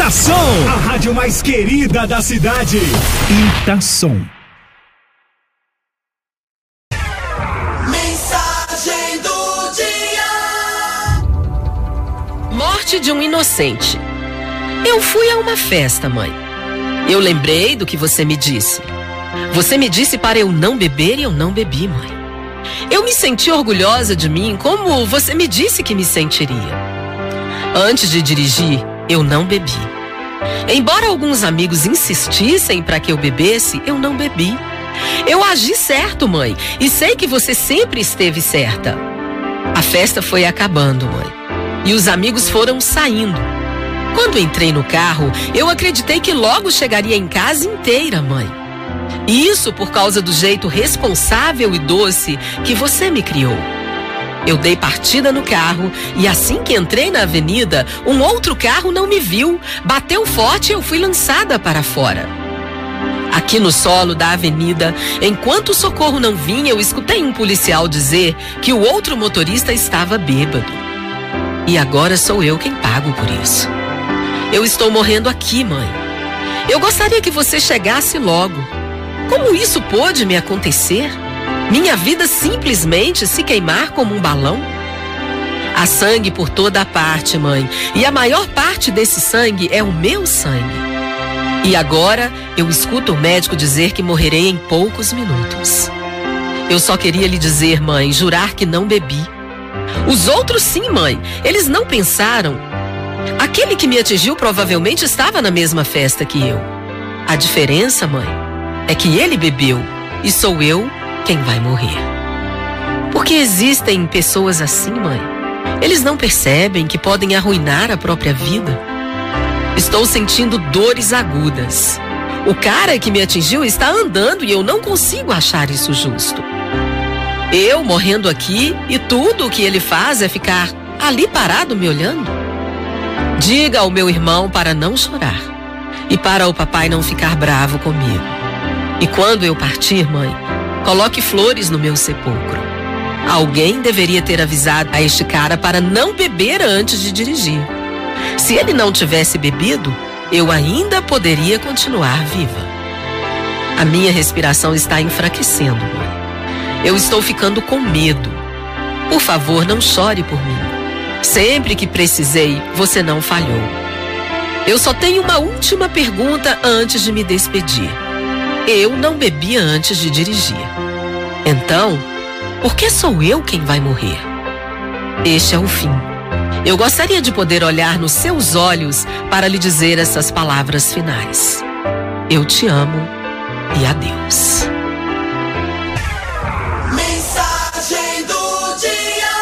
Itação, a rádio mais querida da cidade. Itação. Mensagem do dia. Morte de um inocente. Eu fui a uma festa, mãe. Eu lembrei do que você me disse. Você me disse para eu não beber e eu não bebi, mãe. Eu me senti orgulhosa de mim como você me disse que me sentiria. Antes de dirigir, eu não bebi. Embora alguns amigos insistissem para que eu bebesse, eu não bebi. Eu agi certo, mãe, e sei que você sempre esteve certa. A festa foi acabando, mãe, e os amigos foram saindo. Quando entrei no carro, eu acreditei que logo chegaria em casa inteira, mãe. Isso por causa do jeito responsável e doce que você me criou. Eu dei partida no carro e assim que entrei na avenida, um outro carro não me viu, bateu forte e eu fui lançada para fora. Aqui no solo da avenida, enquanto o socorro não vinha, eu escutei um policial dizer que o outro motorista estava bêbado. E agora sou eu quem pago por isso. Eu estou morrendo aqui, mãe. Eu gostaria que você chegasse logo. Como isso pôde me acontecer? Minha vida simplesmente se queimar como um balão? Há sangue por toda a parte, mãe, e a maior parte desse sangue é o meu sangue. E agora eu escuto o médico dizer que morrerei em poucos minutos. Eu só queria lhe dizer, mãe, jurar que não bebi. Os outros sim, mãe, eles não pensaram. Aquele que me atingiu provavelmente estava na mesma festa que eu. A diferença, mãe, é que ele bebeu e sou eu quem vai morrer. Porque existem pessoas assim, mãe. Eles não percebem que podem arruinar a própria vida. Estou sentindo dores agudas. O cara que me atingiu está andando e eu não consigo achar isso justo. Eu morrendo aqui e tudo o que ele faz é ficar ali parado me olhando? Diga ao meu irmão para não chorar e para o papai não ficar bravo comigo. E quando eu partir, mãe, coloque flores no meu sepulcro. Alguém deveria ter avisado a este cara para não beber antes de dirigir. Se ele não tivesse bebido, eu ainda poderia continuar viva. A minha respiração está enfraquecendo, mãe. Eu estou ficando com medo. Por favor, não chore por mim. Sempre que precisei, você não falhou. Eu só tenho uma última pergunta antes de me despedir. Eu não bebi antes de dirigir. Então, por que sou eu quem vai morrer? Este é o fim. Eu gostaria de poder olhar nos seus olhos para lhe dizer essas palavras finais. Eu te amo e adeus. Mensagem do dia.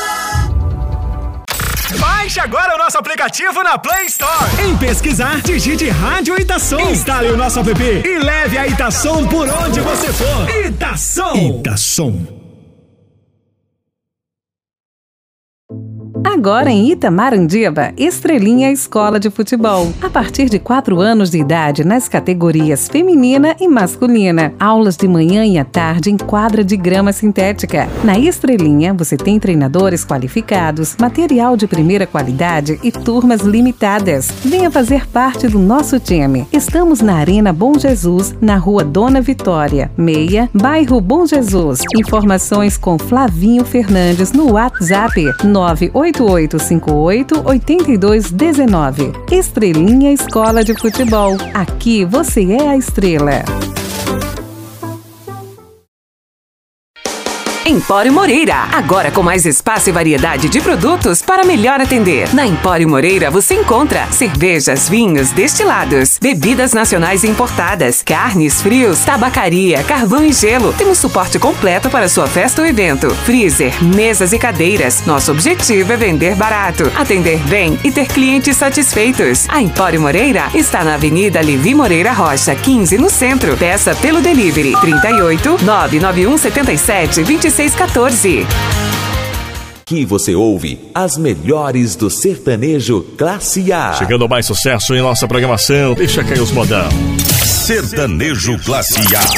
Baixe agora o nosso aplicativo na Play Store. Em pesquisar, digite Rádio Itação. Instale o nosso app e leve a Itação por onde você for. Itação. Itação. Agora em Itamarandíaba, Estrelinha Escola de Futebol. A partir de 4 anos de idade nas categorias feminina e masculina. Aulas de manhã e à tarde em quadra de grama sintética. Na Estrelinha, você tem treinadores qualificados, material de primeira qualidade e turmas limitadas. Venha fazer parte do nosso time. Estamos na Arena Bom Jesus, na Rua Dona Vitória, 6, bairro Bom Jesus. Informações com Flavinho Fernandes no WhatsApp 98858-8219. Estrelinha Escola de Futebol. Aqui você é a estrela. Empório Moreira, agora com mais espaço e variedade de produtos para melhor atender. Na Empório Moreira você encontra cervejas, vinhos, destilados, bebidas nacionais e importadas, carnes, frios, tabacaria, carvão e gelo. Temos suporte completo para sua festa ou evento. Freezer, mesas e cadeiras. Nosso objetivo é vender barato, atender bem e ter clientes satisfeitos. A Empório Moreira está na Avenida Levi Moreira Rocha, 15, no centro. Peça pelo delivery 38 991 77 2614. Aqui você ouve as melhores do sertanejo Classe A. Chegando mais sucesso em nossa programação, deixa cair os modão. Sertanejo Classe A.